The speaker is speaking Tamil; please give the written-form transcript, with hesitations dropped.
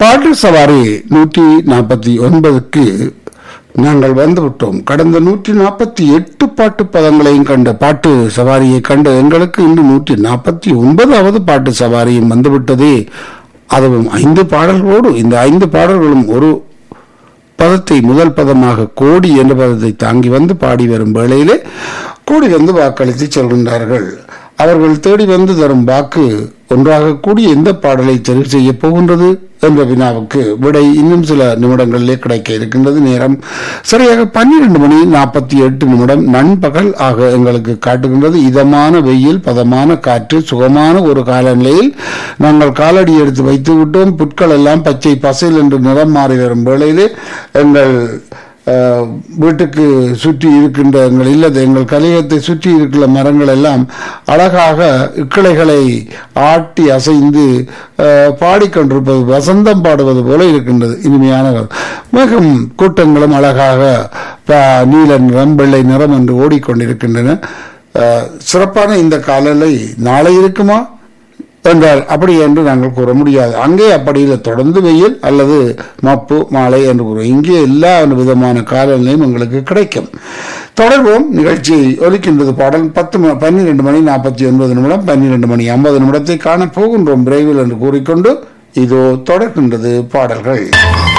பாட்டு சவாரி 149க்கு நாங்கள் வந்துவிட்டோம். கடந்த 148 பாட்டு பதங்களையும் கண்ட பாட்டு சவாரியை கண்ட எங்களுக்கு இன்று 149வது பாட்டு சவாரியும் வந்துவிட்டதே. அதுவும் 5 பாடல்களோடு. இந்த 5 பாடல்களும் ஒரு பதத்தை முதல் பதமாக கோடி என்ற பதத்தை தாங்கி வந்து பாடி வரும் வேளையிலே கூடி வந்து வாக்களித்து செல்கின்றார்கள். அவர்கள் தேடி வந்து தரும் வாக்கு ஒன்றாக கூடி எந்த பாடலை தெரிவு செய்ய போகின்றது என்ற வினாவுக்கு விடை இன்னும் சில நிமிடங்களிலே கிடைக்க இருக்கின்றது. நேரம் சரியாக 12:48 நண்பகல் ஆக எங்களுக்கு காட்டுகின்றது. இதமான வெயில், பதமான காற்று, சுகமான ஒரு காலநிலையில் நாங்கள் காலடி எடுத்து வைத்து விட்டோம். புட்கள் எல்லாம் பச்சை பசையில் என்று நிறம் மாறி வரும் வேளையிலே எங்கள் வீட்டுக்கு சுற்றி இருக்கின்ற எங்கள் இல்லத்தை, எங்கள் கலையத்தை சுற்றி இருக்கிற மரங்கள் எல்லாம் அழகாக கிளைகளை ஆட்டி அசைந்து பாடிக்கொண்டிருப்பது, வசந்தம் பாடுவது போல இருக்கின்றது. இனிமையான மேகம் கூட்டங்களும் அழகாக நீல நிறம், வெள்ளை நிறம் என்று ஓடிக்கொண்டிருக்கின்றன. சிறப்பான இந்த காலநிலை நாளை இருக்குமா என்றால் அப்படி என்று நாங்கள் கூற முடியாது. அங்கே அப்படி இல்லை, தொடர்ந்து வெயில் அல்லது மப்பு மாலை என்று கூறுவோம். இங்கே எல்லா விதமான காலநிலையும் எங்களுக்கு கிடைக்கும். தொடர்வோம். நிகழ்ச்சியை ஒலிக்கின்றது பாடல் 12:49 12:50 காண போகின்றோம் விரைவில் என்று கூறிக்கொண்டு இதோ தொடர்கின்றது பாடல்கள்.